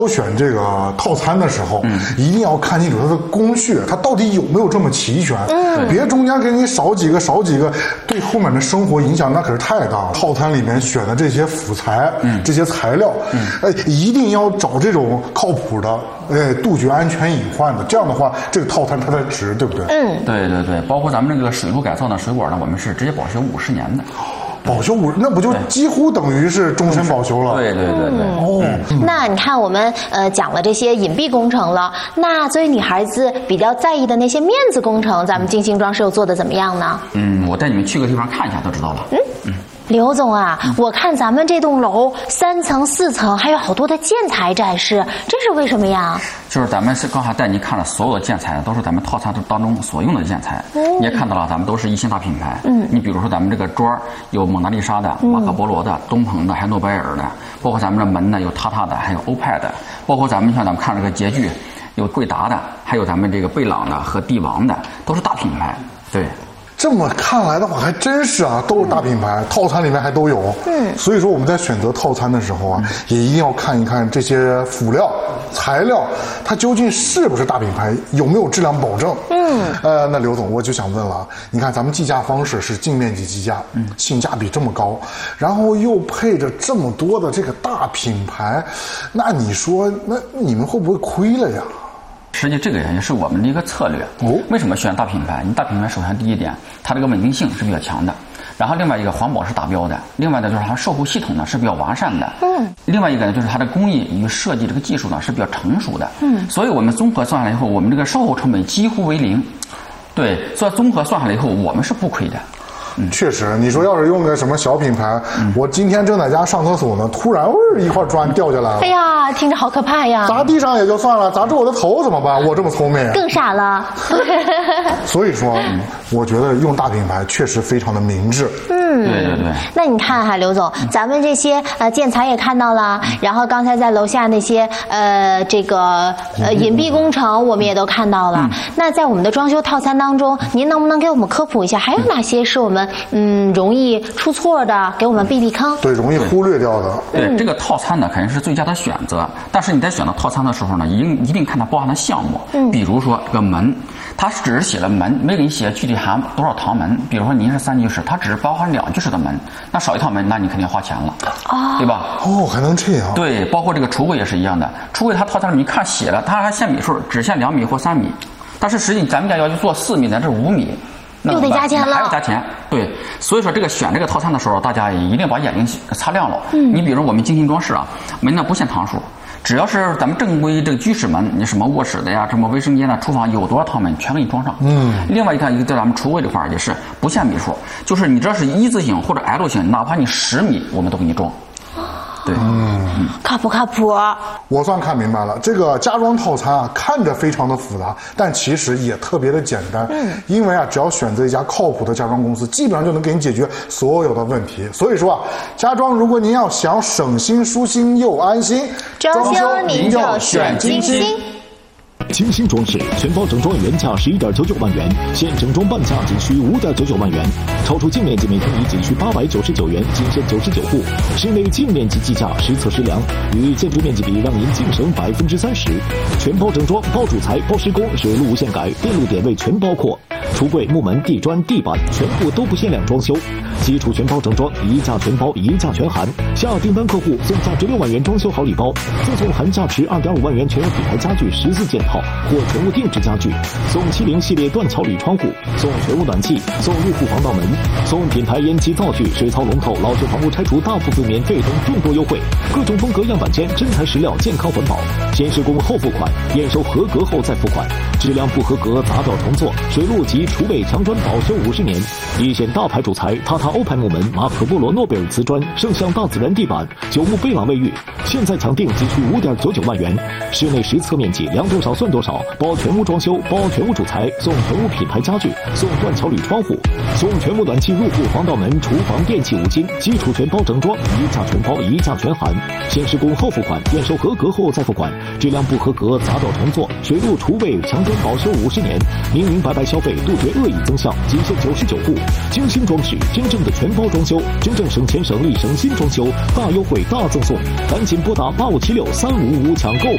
选这个套餐的时候，一定要看清楚它的工序，它到底有没有这么齐全。别中间给你少几个，对后面的生活影响那可是太大了。套餐里面选的这些辅材，这些材料，一定要找这种靠谱的，杜绝安全隐患的。这样的话，这个套餐它才值，对不对？ 对，包括咱们这个水路改造的水果呢，我们是直接保修50年的。 保修那不就几乎等于是终身保修了？ 对。 那你看我们讲了这些隐蔽工程了，那作为女孩子比较在意的那些面子工程，咱们金星装饰又做的怎么样呢？ 我带你们去个地方看一下就知道了。 刘总啊，我看咱们这栋楼3层4层还有好多的建材展示，这是为什么呀？ 就是咱们是刚才带您看了所有的建材，都是咱们套餐当中所用的建材。你也看到了，咱们都是一线大品牌。你比如说咱们这个桌有蒙娜丽莎的、马可波罗的、东鹏的，还有诺贝尔的，包括咱们的门呢有塔塔的，还有欧派的，包括咱们像咱们看这个洁具，有贵达的，还有咱们这个贝朗的和帝王的，都是大品牌。对。 这么看来的话，还真是啊，都是大品牌，套餐里面还都有。所以说我们在选择套餐的时候啊，也一定要看一看这些辅料、材料，它究竟是不是大品牌，有没有质量保证。那刘总，我就想问了，你看咱们计价方式是净面积计价，性价比这么高，然后又配着这么多的这个大品牌，那你说，那你们会不会亏了呀？ 实际这个也是我们的一个策略。为什么选大品牌？你大品牌首先第一点，它这个稳定性是比较强的，然后另外一个环保是达标的，另外呢就是它售后系统呢是比较完善的。另外一个呢就是它的工艺与设计这个技术呢是比较成熟的。所以我们综合算下来以后，我们这个售后成本几乎为0。对，所以综合算下来以后，我们是不亏的。 确实，你说要是用个什么小品牌，我今天正在家上厕所呢，突然一块砖掉下来了， 哎呀，听着好可怕呀！ 砸地上也就算了，砸着我的头怎么办？我这么聪明， 更傻了。 所以说，我觉得用大品牌确实非常的明智。 对。 那你看哈，刘总，咱们这些建材也看到了，然后刚才在楼下那些这个隐蔽工程我们也都看到了。那在我们的装修套餐当中，您能不能给我们科普一下，还有哪些是我们容易出错的，给我们避避坑？ 对，容易忽略掉的。 对，这个套餐呢肯定是最佳的选择，但是你在选择套餐的时候呢，一定看它包含的项目。比如说这个门，它只是写了门，没给你写具体含多少堂门。比如说您是3居室，它只是包含2居室的门，那少一套门，那你肯定花钱了，对吧？ 还能这样？ 对，包括这个橱柜也是一样的，橱柜它套餐里面看写了，它还限米数，只限2米或3米，但是实际咱们家要去做4米，咱这5米。 又得加钱了， 还要加钱。对，所以说选这个套餐的时候，大家也一定把眼睛擦亮了。你比如我们精心装饰啊，门呢不限堂数，只要是咱们正规这个居室门，你什么卧室的呀，什么卫生间的、厨房有多少套门，全给你装上。另外一个在咱们橱柜这块也是不限米数，就是你只要是一字形或者 L 型，哪怕你10米，我们都给你装。对， 靠谱靠谱。 我算看明白了，这个家装套餐啊，看着非常的复杂，但其实也特别的简单。因为啊，只要选择一家靠谱的家装公司，基本上就能给你解决所有的问题。所以说啊，家装如果您要想省心、舒心又安心， 装修您就选金星。 金星装饰全包整装原价11.99万元，现整装半价仅需5.99万元，超出净面积每平米仅需899元，仅限99户，室内净面积计价实测实量，与建筑面积比让您净省30%，全包整装，包主材，包施工，水路无限改，电路点位全包括，橱柜、木门、地砖、地板全部都不限量装修，基础全包整装，一价全包，一价全含，下订单客户送价值6万元装修好礼包，赠送含价值2.5万元全有品牌家具14件套或全屋定制家具，送70系列断桥铝窗户，送全屋暖气，送入户防盗门，送品牌烟机灶具、水槽龙头、老旧房屋拆除大部分免费等众多优惠，各种风格样板间，真材实料，健康环保，先施工后付款，验收合格后再付款，质量不合格砸掉重做，水路及厨卫墙砖保修50年，一线大牌主材塔塔欧派木门、马可波罗诺贝尔瓷砖、圣象大自然地板、九牧贝朗卫浴，现在抢订仅需5.99万元，室内实测面积量多少算多少，包全屋装修，包全屋主材，送全屋品牌家具，送断桥铝窗户，送全屋暖气入户防盗门、厨房电器5金，基础全包整装，一价全包，一价全含，先施工后付款，验收合格后再付款，质量不合格砸掉重做，水路厨卫墙砖保修50年，明明白白消费，杜绝恶意增项，仅限99户，精心装饰，真正的全包装修，真正省钱省力省心装修，大优惠大赠送，赶紧拨打85763555抢购吧。